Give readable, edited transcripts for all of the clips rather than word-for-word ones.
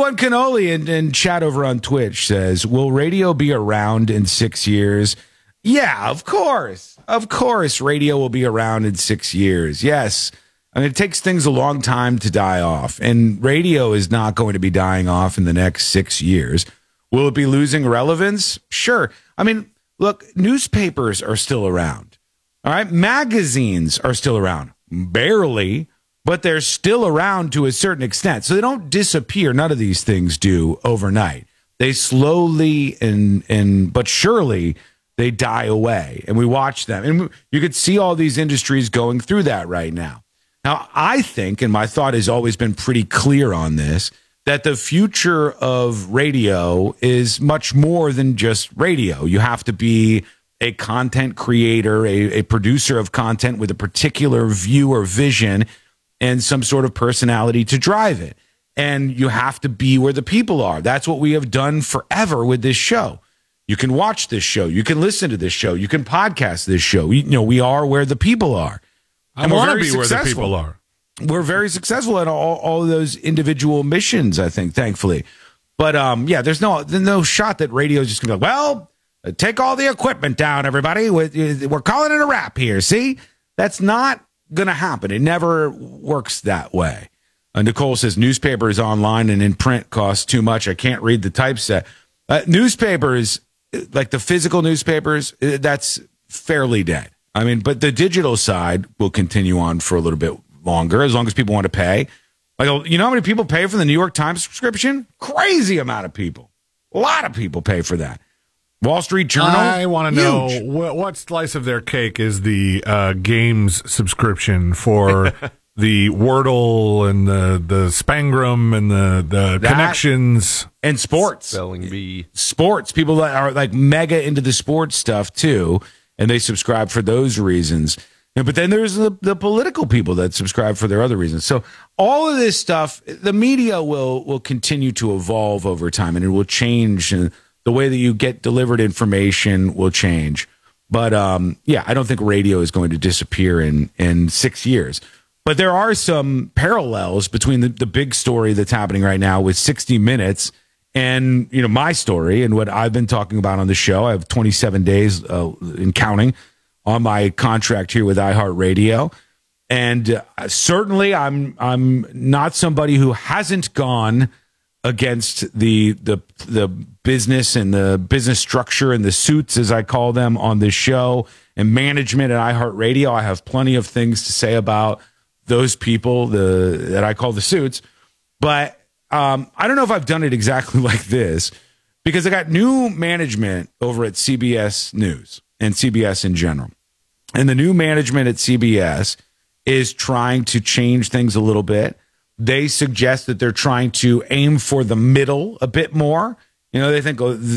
Obi-Wan Kenoly in chat over on Twitch says, will radio be around in 6 years? Yeah, of course. Of course, radio will be around in 6 years. Yes. I mean, it takes things a long time to die off, and radio is not going to be dying off in the next 6 years. Will it be losing relevance? Sure. I mean, look, newspapers are still around. All right. Magazines are still around. Barely, but they're still around to a certain extent. So they don't disappear. None of these things do overnight. They slowly but surely they die away, and we watch them. And you could see all these industries going through that right now. Now, I think, and my thought has always been pretty clear on this, that the future of radio is much more than just radio. You have to be a content creator, a producer of content with a particular view or vision and some sort of personality to drive it. And you have to be where the people are. That's what we have done forever with this show. You can watch this show. You can listen to this show. You can podcast this show. We are where the people are. I want to be where the people are. We're very successful at all of those individual missions, I think, thankfully. But, there's no shot that radio is just going to be like, well, take all the equipment down, everybody. We're calling it a wrap here. See? That's not going to happen. It never works that way. Nicole says newspapers online and in print cost too much. I can't read the typeset. Newspapers, like the physical newspapers, that's fairly dead. I mean, but the digital side will continue on for a little bit longer, as long as people want to pay. Like, you know how many people pay for the New York Times subscription? Crazy amount of people. A lot of people pay for that. Wall Street Journal. I want to know what slice of their cake is the games subscription for the Wordle and the Spangram and the connections and sports. Spelling bee. Sports. People that are like mega into the sports stuff too, and they subscribe for those reasons. But then there's the political people that subscribe for their other reasons. So all of this stuff, the media will continue to evolve over time, and it will change, and the way that you get delivered information will change. But I don't think radio is going to disappear in 6 years. But there are some parallels between the big story that's happening right now with 60 Minutes and my story and what I've been talking about on the show. I have 27 days in counting on my contract here with iHeartRadio. And certainly I'm not somebody who hasn't gone against the business and the business structure and the suits, as I call them, on this show, and management at iHeartRadio. I have plenty of things to say about those people that I call the suits. But I don't know if I've done it exactly like this, because I got new management over at CBS News and CBS in general. And the new management at CBS is trying to change things a little bit. They suggest that they're trying to aim for the middle a bit more. They think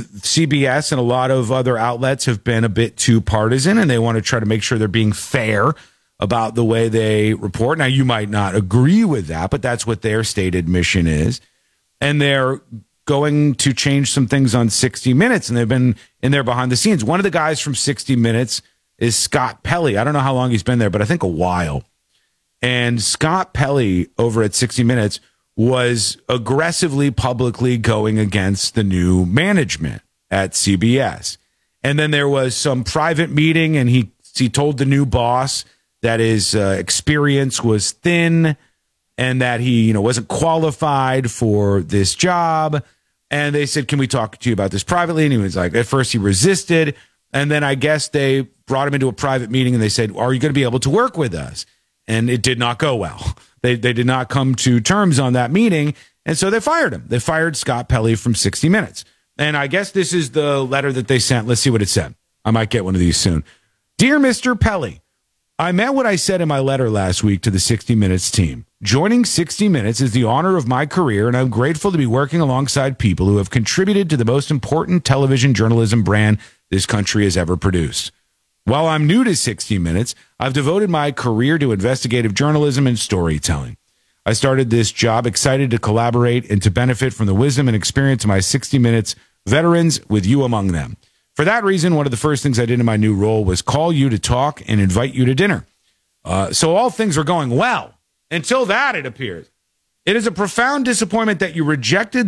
CBS and a lot of other outlets have been a bit too partisan, and they want to try to make sure they're being fair about the way they report. Now, you might not agree with that, but that's what their stated mission is. And they're going to change some things on 60 Minutes, and they've been in there behind the scenes. One of the guys from 60 Minutes is Scott Pelley. I don't know how long he's been there, but I think a while. And Scott Pelley over at 60 Minutes was aggressively, publicly going against the new management at CBS. And then there was some private meeting, and he told the new boss that his experience was thin and that he wasn't qualified for this job. And they said, can we talk to you about this privately? And he was like, at first he resisted. And then I guess they brought him into a private meeting and they said, are you going to be able to work with us? And it did not go well. They did not come to terms on that meeting. And so they fired him. They fired Scott Pelley from 60 Minutes. And I guess this is the letter that they sent. Let's see what it said. I might get one of these soon. Dear Mr. Pelley, I meant what I said in my letter last week to the 60 Minutes team. Joining 60 Minutes is the honor of my career, and I'm grateful to be working alongside people who have contributed to the most important television journalism brand this country has ever produced. While I'm new to 60 Minutes, I've devoted my career to investigative journalism and storytelling. I started this job excited to collaborate and to benefit from the wisdom and experience of my 60 Minutes veterans, with you among them. For that reason, one of the first things I did in my new role was call you to talk and invite you to dinner. So all things were going well until that, it appears. It is a profound disappointment that you rejected